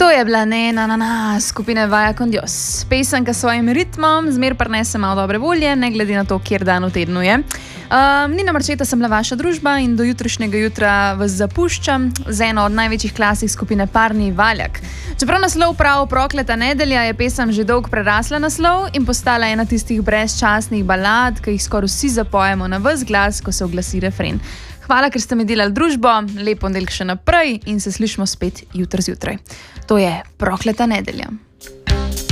To je bila skupine Vaya con Dios. Pesanka s svojim ritmom zmer prinese malo dobre volje, ne glede na to, kjer dan v tednu je. Nina Marčeta sem bila vaša družba in do jutrišnjega jutra vas zapuščam z eno od največjih klasik skupine Parni Valjak. Čeprav naslov prav Prokleta nedelja, je pesem že dolgo prerasla naslov in postala ena tistih brezčasnih balad, ki jih skoraj vsi zapojemo na ves glas, ko se oglasi refren. Hvala, ker ste mi delali družbo, lep ponedeljek še naprej in se slišimo spet jutri zjutraj. To je Prokleta nedelja.